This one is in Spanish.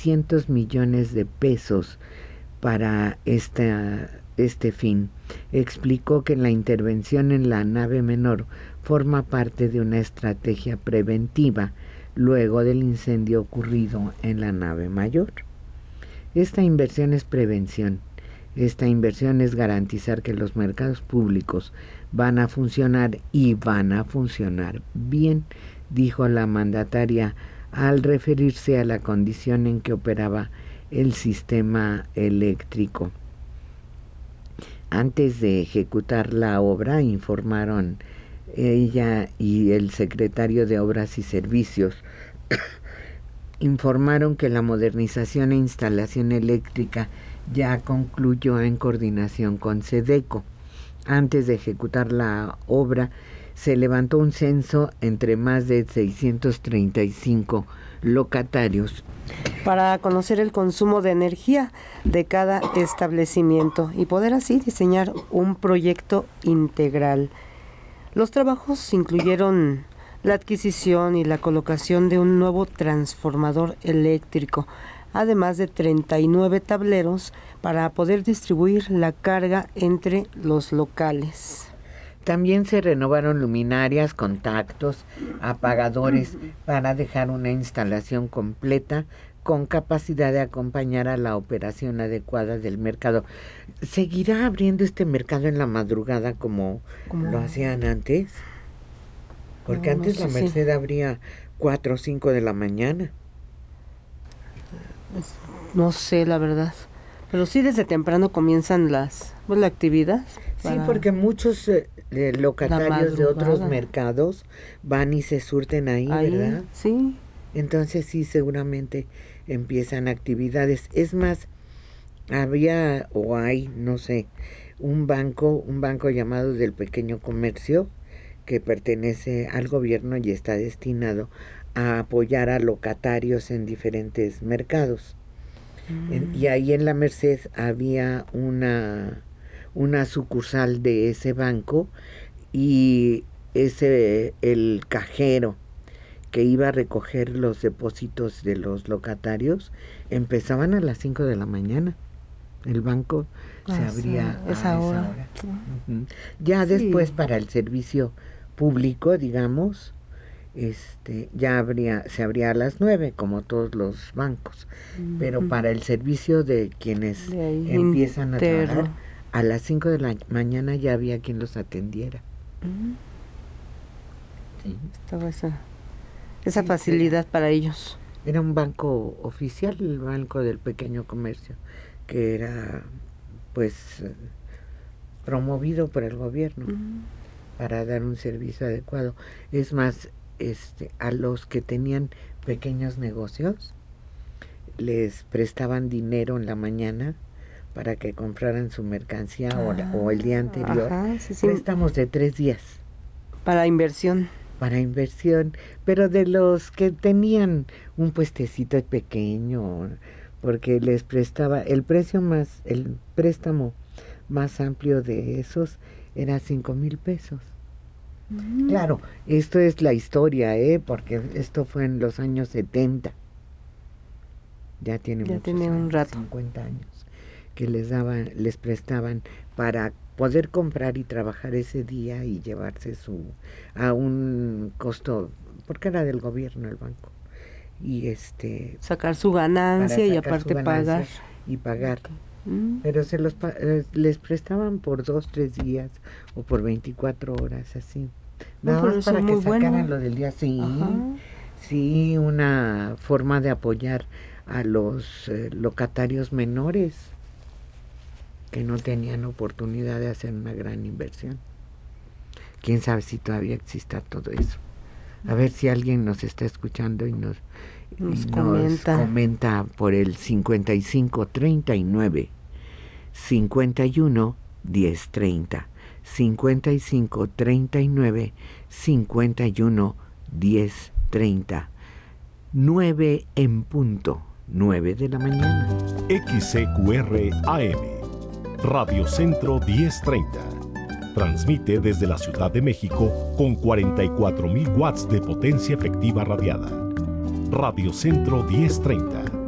600 millones de pesos para este fin. Explicó que la intervención en la nave menor forma parte de una estrategia preventiva luego del incendio ocurrido en la nave mayor. Esta inversión es prevención. Esta inversión es garantizar que los mercados públicos van a funcionar y van a funcionar bien, dijo la mandataria al referirse a la condición en que operaba el sistema eléctrico. Antes de ejecutar la obra, informaron ella y el secretario de Obras y Servicios, informaron que la modernización e instalación eléctrica ya concluyó en coordinación con SEDECO. Antes de ejecutar la obra, se levantó un censo entre más de 635 locatarios para conocer el consumo de energía de cada establecimiento y poder así diseñar un proyecto integral. Los trabajos incluyeron la adquisición y la colocación de un nuevo transformador eléctrico, además de 39 tableros para poder distribuir la carga entre los locales. También se renovaron luminarias, contactos, apagadores para dejar una instalación completa con capacidad de acompañar a la operación adecuada del mercado. ¿Seguirá abriendo este mercado en la madrugada como lo hacían antes? Porque antes la Merced abría 4 o 5 de la mañana. No sé, la verdad. Pero sí, desde temprano comienzan la actividad. Sí, porque muchos locatarios de otros mercados van y se surten ahí, ¿verdad? Sí. Entonces sí, seguramente empiezan actividades. Es más, había o hay, no sé, un banco llamado del Pequeño Comercio que pertenece al gobierno y está destinado a apoyar a locatarios en diferentes mercados. Y ahí en la Merced había una sucursal de ese banco y el cajero que iba a recoger los depósitos de los locatarios empezaban a las 5 de la mañana. El banco se abría a esa hora. Ya después para el servicio público, digamos, se abría a las 9 como todos los bancos, pero para el servicio de quienes empiezan a trabajar a las 5 de la mañana ya había quien los atendiera. Sí. Estaba esa facilidad para ellos. Era un banco oficial, el Banco del Pequeño Comercio, que era pues promovido por el gobierno para dar un servicio adecuado. Es más, a los que tenían pequeños negocios les prestaban dinero en la mañana para que compraran su mercancía o el día anterior. Préstamos de 3 días. Para inversión, pero de los que tenían un puestecito pequeño, porque les prestaba el préstamo más amplio de esos era 5,000 pesos. Claro, esto es la historia, porque esto fue en los años 70. Ya tiene un rato, 50 años, que les prestaban para poder comprar y trabajar ese día y llevarse a un costo, porque era del gobierno el banco, y sacar su ganancia y aparte pagar. Pero les prestaban por 2-3 días o por 24 horas, así. Nada más para que sacaran lo del día. Sí, una forma de apoyar a los locatarios menores que no tenían oportunidad de hacer una gran inversión. Quién sabe si todavía exista todo eso. A ver si alguien nos está escuchando y nos comenta por el 5539 51 1030 5539 51 1030 9 en punto, 9 de la mañana. XCQR AM Radio Centro 1030 transmite desde la Ciudad de México con 44,000 watts de potencia efectiva radiada. Radio Centro 1030